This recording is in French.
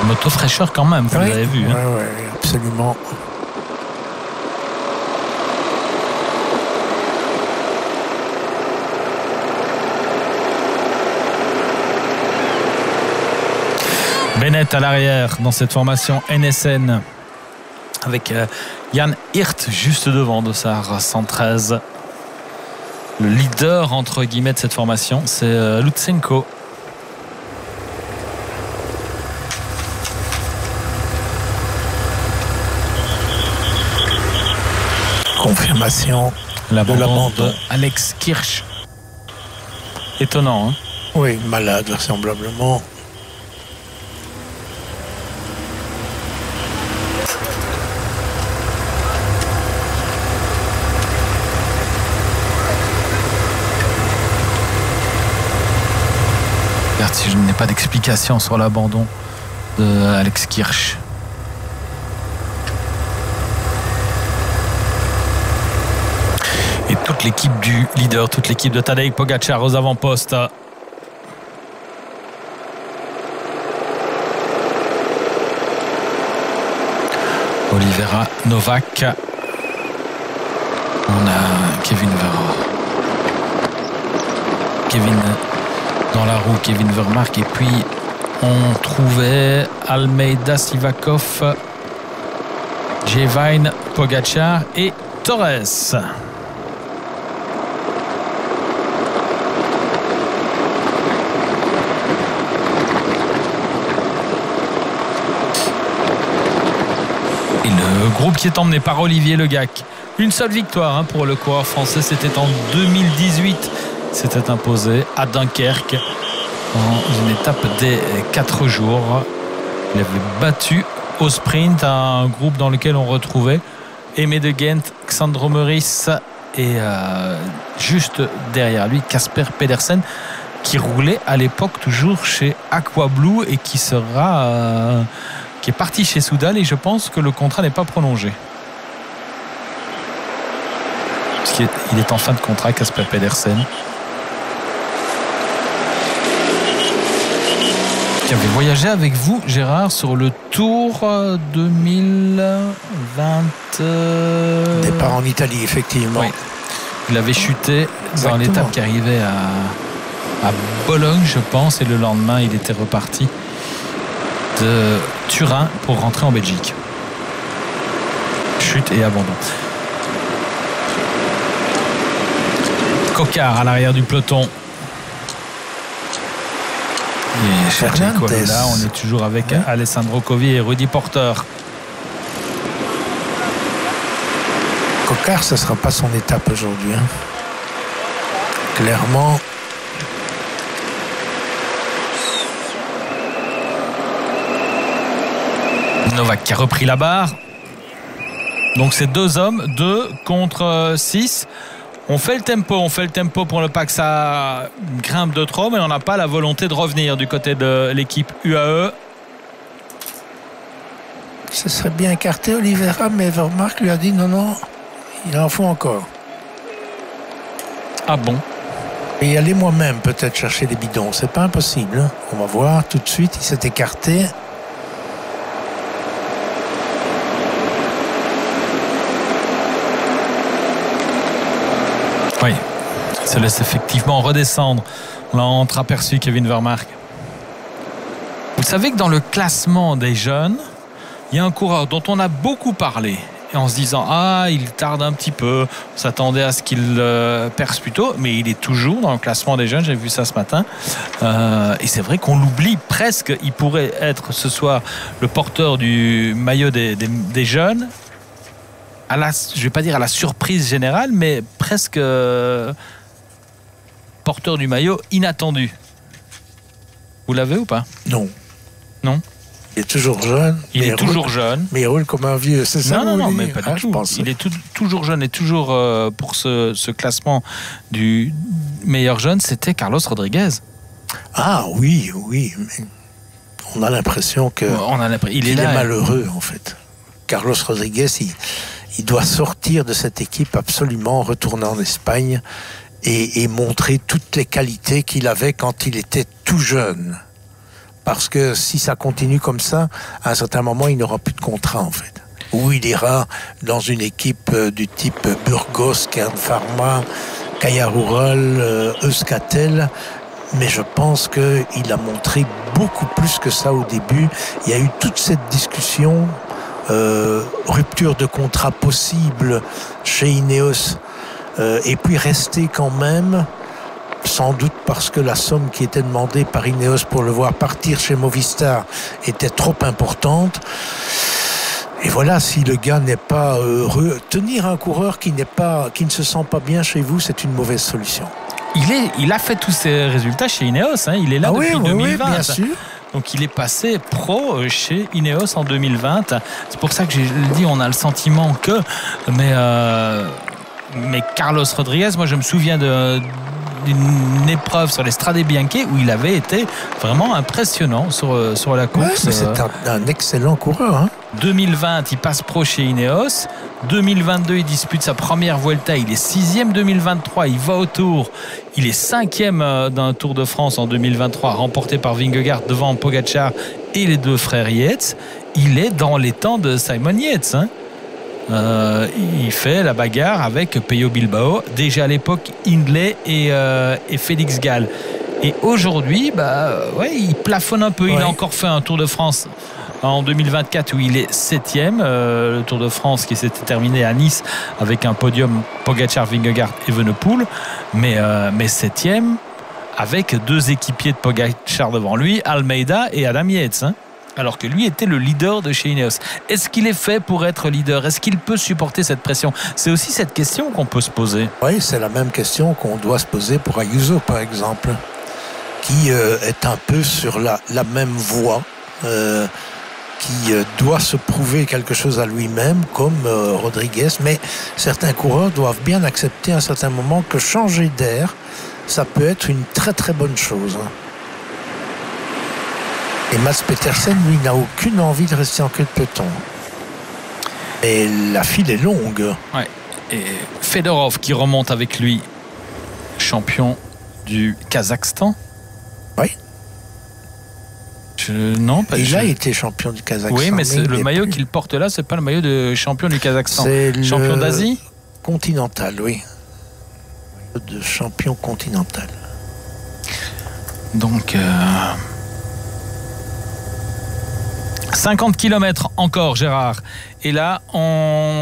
Moto fraîcheur quand même, vous l'avez vu. Oui, absolument. Bennett à l'arrière dans cette formation NSN avec Jan Hirt juste devant Dossard 113. Le leader entre guillemets de cette formation, c'est Lutsenko. Confirmation l'abandon de Alex Kirch. Étonnant, hein? Oui, malade vraisemblablement. Si je n'ai pas d'explication sur l'abandon de Alex Kirch. Et toute l'équipe du leader, toute l'équipe de Tadej Pogačar aux avant-postes. Oliveira, Novak. On a Kevin dans la roue, Kevin Vermark, et puis on trouvait Almeida, Sivakov, Jevine, Pogačar et Torres. Et le groupe qui est emmené par Olivier Legac. Une seule victoire pour le coureur français, c'était en 2018. S'était imposé à Dunkerque dans une étape des 4 jours. Il avait battu au sprint un groupe dans lequel on retrouvait Aimé de Ghent, Xandro Meurice et juste derrière lui Casper Pedersen, qui roulait à l'époque toujours chez Aqua Blue et qui est parti chez Soudal, et je pense que le contrat n'est pas prolongé. Parce qu'il est en fin de contrat, Casper Pedersen. Qui avait voyagé avec vous, Gérard, sur le Tour 2020. Départ en Italie, effectivement. Oui. Il avait chuté dans l'étape qui arrivait à Bologne, je pense, et le lendemain, il était reparti de Turin pour rentrer en Belgique. Chute et abandon. Coquard à l'arrière du peloton. Et Fernandez. Là, on est toujours avec Alessandro Covi et Rudy Porter. Coquard, ce ne sera pas son étape aujourd'hui. Clairement. Novak qui a repris la barre. Donc c'est 2 hommes, 2 contre 6. On fait le tempo pour ne pas que ça grimpe de trop, mais on n'a pas la volonté de revenir du côté de l'équipe UAE. Ce serait bien écarté Oliveira, mais Vermark lui a dit non, il en faut encore. Ah bon? Et y aller moi-même peut-être chercher les bidons, c'est pas impossible. On va voir tout de suite, il s'est écarté. Oui, il se laisse effectivement redescendre. On l'a entreaperçu, Kevin Vermark. Vous savez que dans le classement des jeunes, il y a un coureur dont on a beaucoup parlé, et en se disant il tarde un petit peu, on s'attendait à ce qu'il perce plus tôt, mais il est toujours dans le classement des jeunes. J'ai vu ça ce matin, et c'est vrai qu'on l'oublie presque. Il pourrait être ce soir le porteur du maillot des jeunes. Je ne vais pas dire à la surprise générale, mais presque porteur du maillot inattendu. Vous l'avez ou pas? Non. Non? Il est toujours jeune. Il est toujours jeune. Mais il roule comme un vieux, c'est ça? Non, mais pas du tout. Il est toujours jeune, et toujours pour ce classement du meilleur jeune, c'était Carlos Rodriguez. Ah oui. Mais on a l'impression qu'il est malheureux, en fait. Carlos Rodriguez, il doit sortir de cette équipe absolument, retourner en Espagne et montrer toutes les qualités qu'il avait quand il était tout jeune. Parce que si ça continue comme ça, à un certain moment, il n'aura plus de contrat, en fait. Ou il ira dans une équipe du type Burgos, Kern Pharma, Kaya Rural, Euskaltel. Mais je pense qu'il a montré beaucoup plus que ça au début. Il y a eu toute cette discussion, rupture de contrat possible chez Ineos, et puis rester quand même, sans doute parce que la somme qui était demandée par Ineos pour le voir partir chez Movistar était trop importante. Et voilà, si le gars n'est pas heureux, tenir un coureur qui ne se sent pas bien chez vous, c'est une mauvaise solution. Il a fait tous ses résultats chez Ineos, hein. Il est là depuis 2020. Oui, bien sûr. Donc il est passé pro chez Ineos en 2020. C'est pour ça que je le dis, on a le sentiment que... Mais Carlos Rodriguez, moi je me souviens d'une épreuve sur les Strade Bianche où il avait été vraiment impressionnant sur la course. Ouais, c'est un excellent coureur, hein. 2020, il passe pro chez Ineos. 2022, il dispute sa première Vuelta. Il est 6e. 2023, il va au Tour. Il est 5e d'un Tour de France en 2023, remporté par Vingegaard devant Pogacar et les deux frères Yates. Il est dans les temps de Simon Yates, hein. Il fait la bagarre avec Pello Bilbao, déjà à l'époque Hindley et Félix Gall. Et aujourd'hui, il plafonne un peu. Ouais. Il a encore fait un Tour de France en 2024 où il est 7e, le Tour de France qui s'était terminé à Nice avec un podium Pogacar, Vingegaard et Evenepoel, mais 7e avec deux équipiers de Pogacar devant lui, Almeida et Adam Yates, hein, alors que lui était le leader de chez Ineos. Est-ce qu'il est fait pour être leader? Est-ce qu'il peut supporter cette pression? C'est aussi cette question qu'on peut se poser. Oui, c'est la même question qu'on doit se poser pour Ayuso, par exemple, qui est un peu sur la même voie, qui doit se prouver quelque chose à lui-même, comme Rodriguez. Mais certains coureurs doivent bien accepter à un certain moment que changer d'air, ça peut être une très très bonne chose. Et Mads Pedersen, lui, n'a aucune envie de rester en queue de peloton. Et la file est longue. Ouais. Et Fedorov qui remonte avec lui, champion du Kazakhstan. Oui. Il a été champion du Kazakhstan. Oui, mais le maillot qu'il porte là, c'est pas le maillot de champion du Kazakhstan. C'est champion d'Asie continental, oui. De champion continental. Donc 50 km encore, Gérard. Et là, on